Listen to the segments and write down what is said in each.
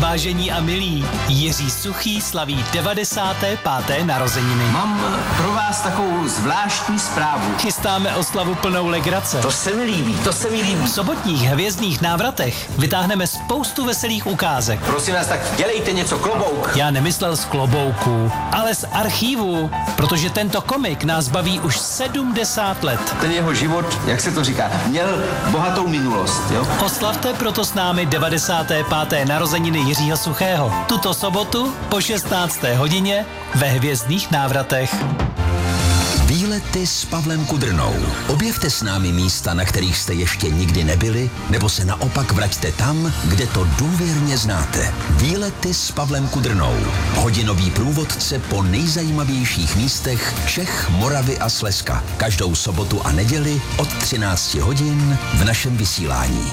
Vážení a milí, Jiří Suchý slaví 95. narozeniny. Mám pro vás takovou zvláštní zprávu. Chystáme oslavu plnou legrace. To se mi líbí. V sobotních hvězdných návratech vytáhneme spoustu veselých ukázek. Prosím vás, tak dělejte něco, klobouk. Já nemyslel z klobouku, ale z archívu, protože tento komik nás baví už 70 let. Ten jeho život, jak se to říká, měl bohatou minulost, jo? Oslavte proto s námi 95. narozeniny Jiřího Suchého. Tuto sobotu po 16. hodině ve hvězdných návratech. Výlety s Pavlem Kudrnou. Objevte s námi místa, na kterých jste ještě nikdy nebyli, nebo se naopak vraťte tam, kde to důvěrně znáte. Výlety s Pavlem Kudrnou. Hodinový průvodce po nejzajímavějších místech Čech, Moravy a Slezska. Každou sobotu a neděli od 13 hodin v našem vysílání.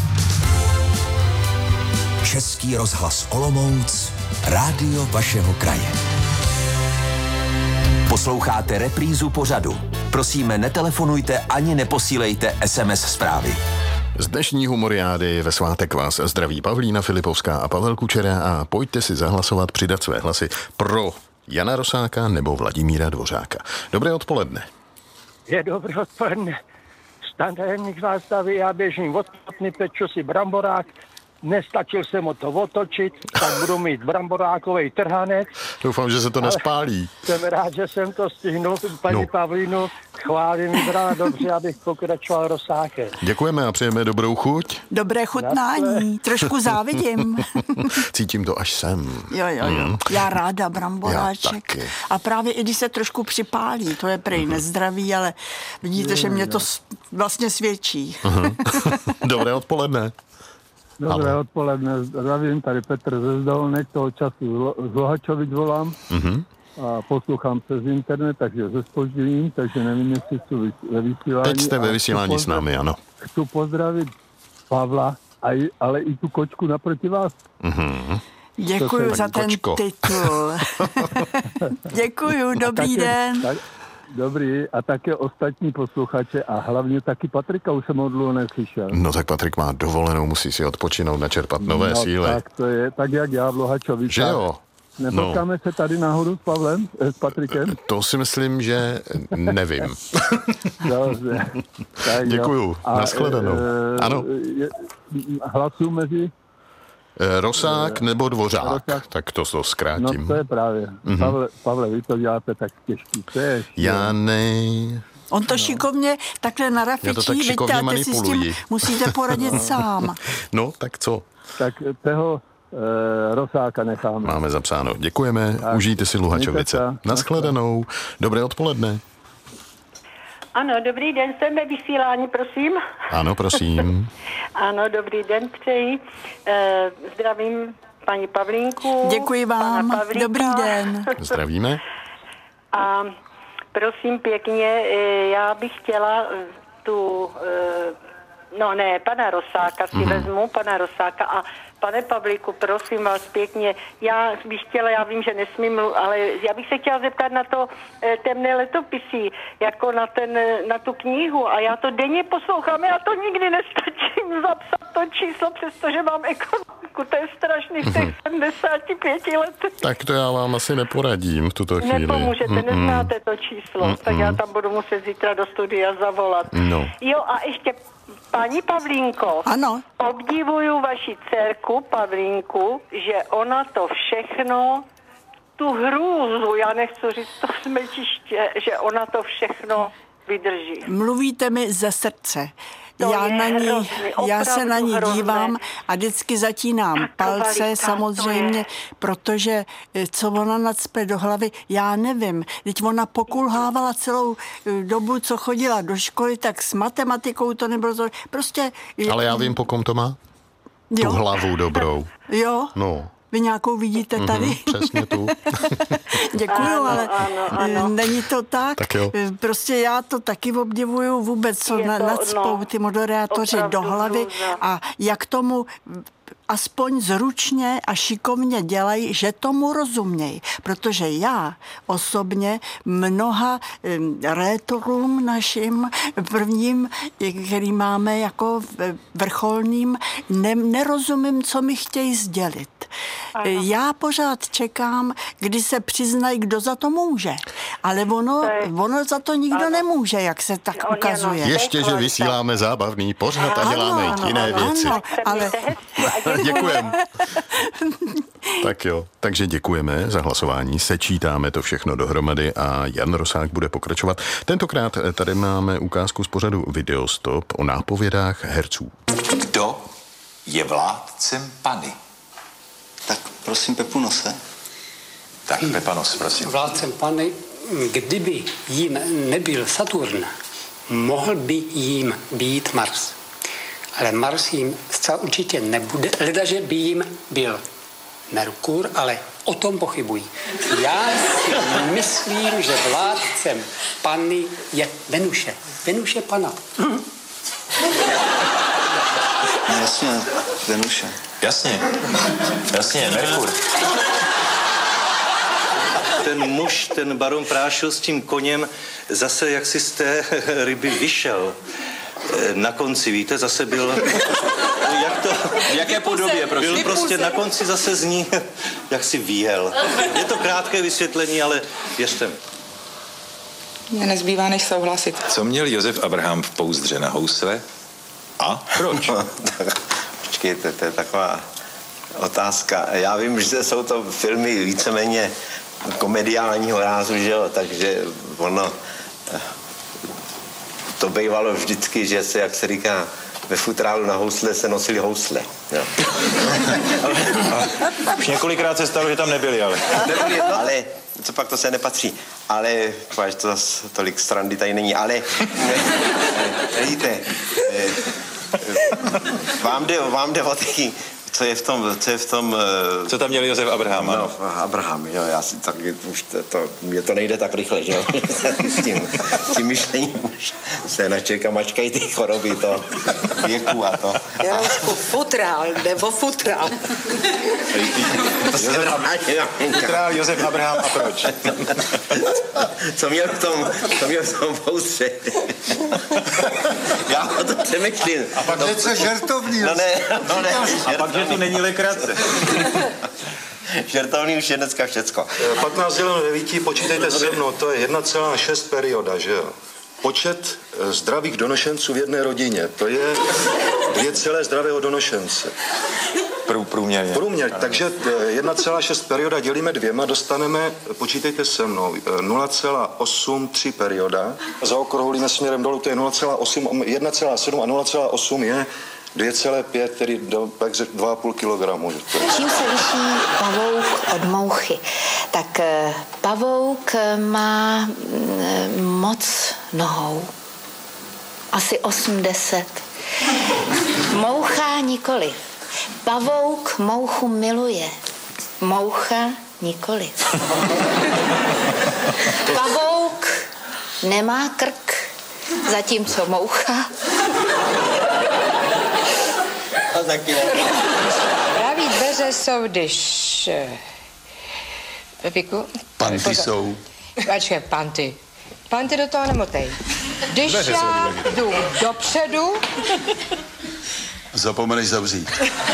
Český rozhlas Olomouc, rádio vašeho kraje. Posloucháte reprízu pořadu. Prosíme, netelefonujte ani neposílejte SMS zprávy. Z dnešní humoriády ve svátek vás zdraví Pavlína Filipovská a Pavel Kučera a pojďte si zahlasovat, přidat své hlasy pro Jana Rosáka nebo Vladimíra Dvořáka. Dobré odpoledne. Je dobré odpoledne. Standardník vás staví, já běžím odplatný, peču si bramborák. Nestačil jsem o to otočit, tak budu mít bramborákovej trhanec. Doufám, že se to nespálí. Jsem rád, že jsem to stihnul, paní Pavlínu. Chválím vybrala dobře, abych pokračoval Rosákem. Děkujeme a přejeme dobrou chuť. Dobré chutnání, trošku závidím. Cítím to až sem. Jo. Já ráda bramboráček. Já taky. A právě i když se trošku připálí, to je prej nezdravý, ale vidíte, že mě to vlastně svědčí. Dobré odpoledne. Dobré odpoledne, zdravím, tady Petr ze Zdolnek, toho času z Lohačovic volám a poslouchám přes internet, takže ze zpožděním, takže nevím, jestli jsou ve vysílání. Teď jste ve vysílání s námi, ano. Chci pozdravit Pavla, ale i tu kočku naproti vás. Děkuju za ten titul. Děkuju, dobrý den. Dobrý, a také ostatní posluchače a hlavně taky Patrika, už jsem ho dlouho neslyšel. No tak Patrik má dovolenou, musí si odpočinout, načerpat nové síly. Tak to je, tak jak já v Lohačovicích. Že jo? Nepotkáme se tady náhodou s Pavlem, s Patrikem? To si myslím, že nevím. Dobře. Tak děkuju, nashledanou. Ano. Hlasuju mezi... Rosák nebo Dvořák, Rosák. Tak to zkrátím. No to je právě. Pavle, vy to děláte tak těžký. Já ne... On to šikovně takhle narafičí, vidíte, a teď si s tím musíte poradit sám. No, tak co? Tak toho Rosáka necháme. Máme zapsáno. Děkujeme, tak, užijte si Luhačovice. Nashledanou. Dobré odpoledne. Ano, dobrý den, jsem ve vysílání, prosím. Ano, prosím. Ano, dobrý den, přeji. Zdravím paní Pavlínku. Děkuji vám, dobrý den. Zdravíme. A prosím pěkně, já bych chtěla pana Rosáka si vezmu, pana Rosáka a pane Pavlíku, prosím vás pěkně, já bych chtěla, já vím, že nesmím, ale já bych se chtěla zeptat na to temné letopisy, jako na tu knihu a já to denně poslouchám, já to nikdy nestačím zapsat to číslo, přestože mám ekonomiku, to je strašný v těch 75 letech. Tak to já vám asi neporadím v tuto chvíli. Nepomůžete, neznáte to číslo, tak já tam budu muset zítra do studia zavolat. No. Jo a ještě paní Pavlínko, ano. Obdivuju vaši dcerku Pavlínku, že ona to všechno, tu hrůzu, já nechci říct to smetiště, že ona to všechno vydrží. Mluvíte mi ze srdce. Já se na ní dívám a vždycky zatínám palce samozřejmě, protože co ona nacpe do hlavy, já nevím. Teď ona pokulhávala celou dobu, co chodila do školy, tak s matematikou to nebylo to. Prostě... Ale já vím, po kom to má? Tu hlavu dobrou. Jo? No. Vy nějakou vidíte tady? Přesně tu. Děkuju, ale ano. není to tak. Prostě já to taky obdivuju vůbec, co nacpou ty moderátoři do hlavy a jak tomu aspoň zručně a šikovně dělají, že tomu rozumějí. Protože já osobně mnoha rétorům našim prvním, který máme jako vrcholným, nerozumím, co mi chtějí sdělit. Aha. Já pořád čekám, kdy se přiznají, kdo za to může. Ale ono za to nikdo nemůže, jak se tak ukazuje. Ještě, že vysíláme zábavný pořad a děláme jiné věci. Ale... Děkujeme. Tak jo, takže děkujeme za hlasování, sečítáme to všechno dohromady a Jan Rosák bude pokračovat. Tentokrát tady máme ukázku z pořadu Videostop o nápovědách herců. Kdo je vládcem Pany? Tak prosím Pepu Nose. Tak Pepanos, prosím. Vládcem Pany, kdyby jím nebyl Saturn, mohl by jím být Mars. Ale Mars jím zcela určitě nebude, ledaže by jím byl Merkur, ale o tom pochybuji. Já si myslím, že vládcem Pany je Venuše. Venuše Pana. Jasně, Venuše. Jasně, Merkur. Ten muž, ten baron Prášil s tím koněm, zase jaksi z té ryby vyšel. Na konci, víte, zase byl... Jak to... V jaké podobě, prosím? Byl prostě na konci zase z ní, jak si vyjel. Je to krátké vysvětlení, ale věřte mi. Mně nezbývá, než souhlasit. Co měl Josef Abraham v pouzdře na housle? A proč? Počkejte, to je taková otázka. Já vím, že jsou to filmy víceméně komediálního rázu, že jo, takže ono to bývalo vždycky, že se, jak se říká, ve futrálu na housle se nosili housle. Jo. Už několikrát se stalo, že tam nebyli, ale... Nebyli, ale co pak to se nepatří. Ale, že to zase tolik srandy tady není, ale vidíte, vám jde o taky, co je v tom... Co tam měl Josef Abraham? No, Abraham, jo, já si taky, už mě to nejde tak rychle, že jo, s tím myšlením už se načeka mačkají ty choroby, to věku a to. Futrál, nebo futrál. Futrál Josef Abraham a proč? Co měl v tom poustře? Já o to přemýšlím. A pak něco žertovný. No ne. A pak, že to není legrace. Žertovný už je dneska všecko. 15 děleno 9, počítejte se mnou, to je 1,6 perioda, že jo? Počet zdravých donošenců v jedné rodině, to je 2 zdravého donošence. Průměrně. Takže 1,6 perioda dělíme 2, dostaneme, počítejte se mnou, 0,83 perioda. Zaokrouhlíme směrem dolů, to je 0,8, 1,7 a 0,8 je 2,5, tedy 2,5 kilogramu. Čím se liší pavouk od mouchy? Tak pavouk má moc nohou. Asi 80. Moucha nikoliv. Pavouk mouchu miluje. Moucha nikoliv. Pavouk nemá krk, zatímco moucha... Pravý dveře jsou, když... Pepiku? Panty jsou. Počkej, panty. Panty do toho nemotej. Když já jdu dopředu... Zapomeneš zavřít.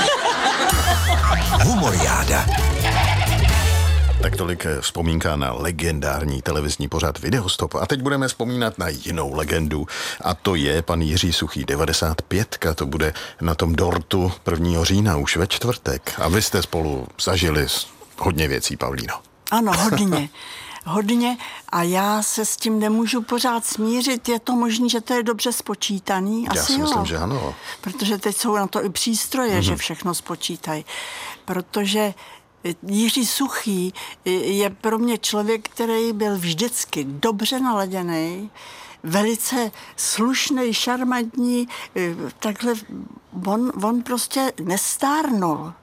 Humoriáda. Tak tolik vzpomínka na legendární televizní pořad Videostop. A teď budeme vzpomínat na jinou legendu. A to je pan Jiří Suchý, 95. To bude na tom dortu 1. října už ve čtvrtek. A vy jste spolu zažili hodně věcí, Pavlíno. Ano, hodně a já se s tím nemůžu pořád smířit. Je to možné, že to je dobře spočítaný? Asi já si myslím, že ano. Protože teď jsou na to i přístroje, že všechno spočítají. Protože Jiří Suchý je pro mě člověk, který byl vždycky dobře naladěný, velice slušný, šarmantní, takhle on prostě nestárnul.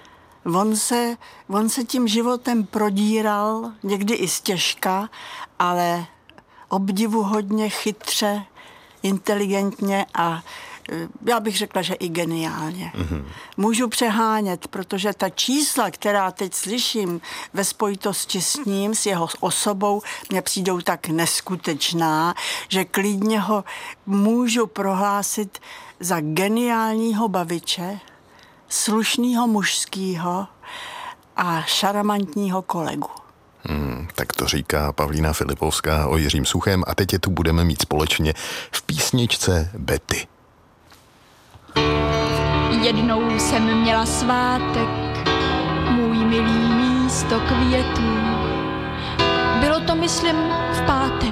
On se tím životem prodíral, někdy i stěžka, ale obdivuhodně chytře, inteligentně a já bych řekla, že i geniálně. Můžu přehánět, protože ta čísla, která teď slyším ve spojitosti s ním, s jeho osobou, mně přijdou tak neskutečná, že klidně ho můžu prohlásit za geniálního baviče, slušného mužského a šarmantního kolegu. Tak to říká Pavlína Filipovská o Jiřím Suchém a teď je tu budeme mít společně v písničce Betty. Jednou jsem měla svátek, můj milý místo květů. Bylo to, myslím, v pátek.